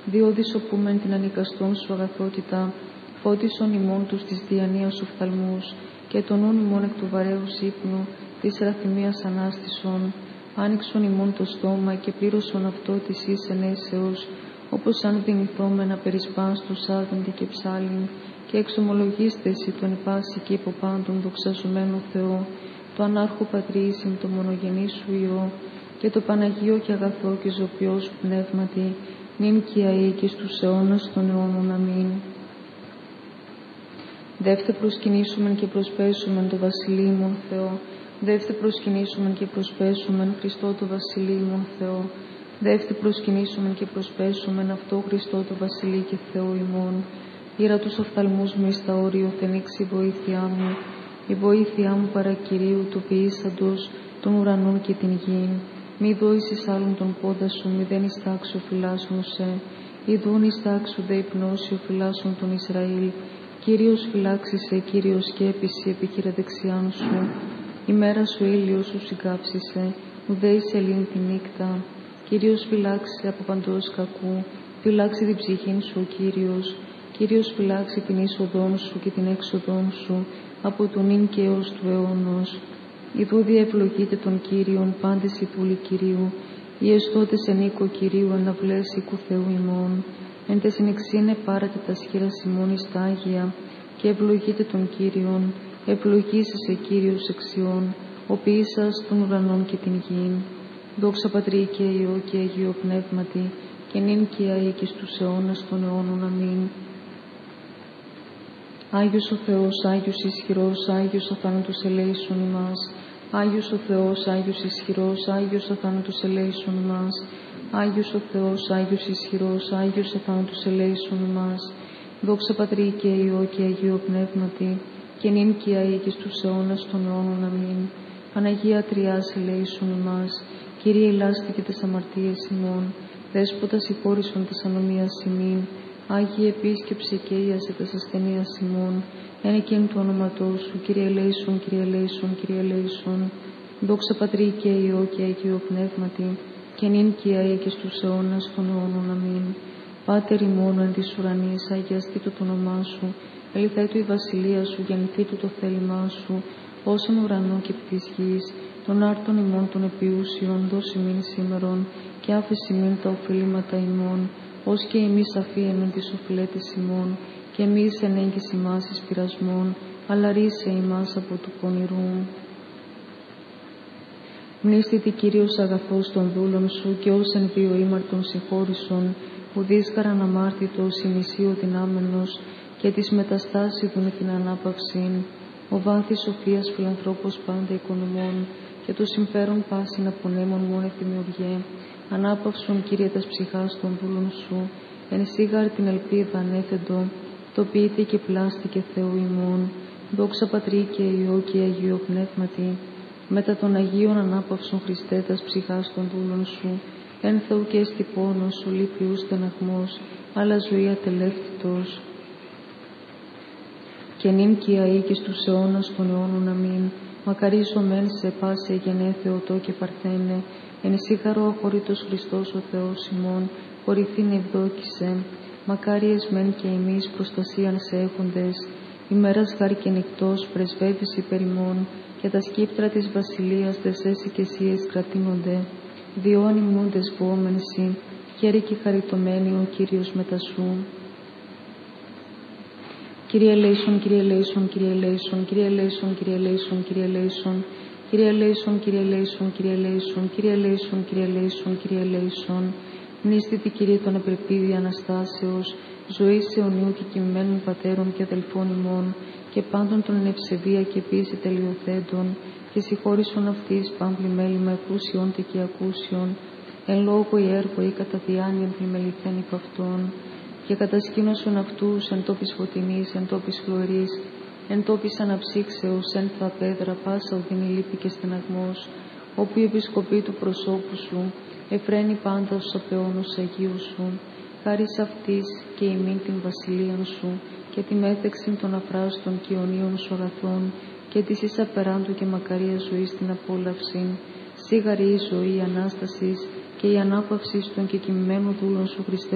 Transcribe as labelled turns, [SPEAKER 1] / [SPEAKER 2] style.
[SPEAKER 1] διόδης οπούμεν την ανικαστόν σου αγαθότητα, φώτισον ημών τους της διανοίας οφθαλμούς, και τον ούν ημών εκ του βαρέους ύπνου, της ραθυμίας ανάστησον, άνοιξον ημών το στόμα και πλήρωσον αυτό της εις ενέσεως, όπως αν δυνηθόμενα περισπάς τους άδεντη και ψάλιν, και εξομολογήστε εσύ τον υπάση και υποπάντων δοξαζομένο Θεό, το ανάρχο πατρίσιν το μονογενή σου Υιό, και το Παναγίο και αγαθό και ζωπιό σου πνεύματι, νυν και αεί και στους αιώνας των αιώνων. Αμήν. Δεύτε προσκυνήσομεν και προσπέσομεν το Βασιλείμον Θεό, δεύτε προσκυνήσομεν και προσπέσομεν Χριστό το Βασιλείμον Θεό, δεύτε προσκυνήσομεν και προσπέσομεν αυτό Χριστό το Βασιλεί και Θεό ημών. Ήρα τους οφθαλμούς μου εις τα όριο θενήξει η βοήθειά μου, η βοήθειά μου παρά Κυρίου του ποιήσαντος των ουρανών και την γην. Μη δώσεις εις άλλον τον πόντα σου, μη δεν εις τάξου φυλάσσον σε, ιδούν εις τάξου δε υπνώσιο φυλάσσον τον Ισραήλ. Κύριος φυλάξισε, Κύριος σκέπισε επίκυρα δεξιάν σου, η μέρα σου ήλιος σου συγκάψισε, ουδέ εις ελήν τη νύκτα. Κύριος φυλάξισε από παντός κακού, φυλάξει την ψυχήν σου ο Κύριος. Κύριος φυλάξει την είσοδόν σου και την έξοδόν σου, από του νυν και έως του αιώνος. Ιδού διευλογείτε τον Κύριον πάντες οι δούλοι Κυρίου, οι εστώτες εν οίκο Κυρίου αναβλές οίκου Θεού ημών. Εν τες συνεξήνε πάρατε τα σχήρας ημών εις τα Άγια, και ευλογείτε τον Κύριον, ευλογήσεσαι Κύριος εξιών, ο ποιήσας των ουρανών και την γην. Δόξα Πατρί και Υιό και Αγίο Πνεύματι, και νυν και αεί και στους αιώνας των αιώνων. Αμήν. Άγιος ο Θεός, Άγιος ισχυρός, Άγιος αθάνατος ελέησον ημάς. Άγιος ο Θεός, Άγιος ισχυρός, Άγιος αθάνατος ελέησον ημάς. Άγιος ο Θεός, Άγιος ισχυρός, Άγιος αθάνατος ελέησον ημάς. Δόξα Πατρί και Υιό και Αγίο Πνεύματι, και νυν και αεί και στους αιώνας των αιώνων. Αμήν. Παναγία Τριάς ελέησον ημάς. Κύριε ελάστη και τες αμαρτίες ημών, Δέσποτα συγχώρησον της ανομίας ημίν. Άγιε επίσκεψε και ίασε τας ασθενείας ημών, ένεκεν του όνοματός σου, Κύριε ελέησον, Κύριε ελέησον, Κύριε ελέησον. Δόξα Πατρί και Υιό και Αγίο Πνεύματι, και νυν και αεί και στους αιώνας των αιώνων. Αμήν. Πάτερ ημών εν της ουρανής, αγιαστήτω το όνομά σου, ελθέτω η βασιλεία σου, γεννηθήτω το θέλημά σου, ως εν ουρανό και επί της γης. Των άρτων ημών των επιούσιων, δώσει μην σήμερον, και άφεση μην τα οφειλήματα ημών, ως και εμείς αφίεμεν τις οφειλέτες ημών, και εμείς ενέγγις ημάς εις πειρασμών, αλλά ρίσε ημάς από του πονηρού. Μνήστητη Κύριος αγαθός των δούλων σου, και ως εν δύο ήμαρτον συγχώρησον, ουδείς καραναμάρτητος ημισίω δυνάμενος, και της μεταστάσιδουν την ανάπαυσιν. Ο βάθης σοφίας φιλανθρώπος πάντα οικονομών, και το συμφέρον πάσιν απονέμων μόνε δημιουργέ. Ανάπαυσον, Κύριε, τας ψυχάς των δούλων σου, εν σίγαρ την ελπίδα ανέθεντο, το ποιήτη και πλάστη και Θεού ημών. Δόξα Πατρί και Υιό και Αγίο Πνεύματι, μετά των Αγίων ανάπαυσον Χριστέ τας ψυχάς των δούλων σου, εν Θεού και έστι πόνος, ο λύπιους στεναχμός, αλλά ζωή ατελεύτητος. Και νυν και αεί και στους αιώνας των αιώνων. Αμήν. Μακαρίζομεν σε πάση γενέ Θεοτό και Παρθένε, εν σίγαρο αχωρήτως Χριστός ο Θεός ημών, κορυφήν ευδόκησε. Μακάριες μεν και εμείς προστασίαν σε έχοντες, ημέρας γάρ και νυχτός πρεσβεύεις υπέρ ημών, και τα σκύπτρα της βασιλείας τες έσυ και εσύες κρατήνονται. Διόν ημούν δεσπόμενοι σοι, χαίρη και χαριτωμένοι ο Κύριος μετά σου. Κύριε ελέησον, Κύριε ελέησον, Κύριε ελέησον, Κύριε ελέησον, Κύριε ελέησον, Κύριε ελέησον, Κύριε ελέησον, Κύριε ελέησον, Κύριε ελέησον, Κύριε ελέησον, Κύριε ελέησον, Κύριε ελέησον. Μνήστητη Κύριε των επρεπίδη Αναστάσεως, ζωής αιωνίου και κοιμημένων πατέρων και αδελφών ημών, και πάντων των ευσεβία και πίεση τελειοθέντων, και συγχώρησον αυτής πάμπλη μέλημα εκούσιον και ακούσιον, εν λόγω ή έργο ή κατά διάνοιαν πλημεληθέν υπ' αυτών, και κατασκήνωσον αυτούς εν τόπης φωτεινής, εν τόπης χλωρής, εν τόπης αναψύξεως, εν θα πέδρα, πάσα οδυνή λύπη και στεναγμός, όπου η επισκοπή του προσώπου σου εφραίνει πάντα ως απεώνους Αγίου σου, χάρις αυτής και ημίν την βασιλείαν σου, και τη μέθεξην των αφράστων και αιωνίων σου αγαθών, και της εις απεράντου και μακαρία ζωής την απόλαυσιν, σίγαρη η ζωή, η Ανάστασης και η ανάπαυση των κεκοιμημένων δούλων σου Χριστέ.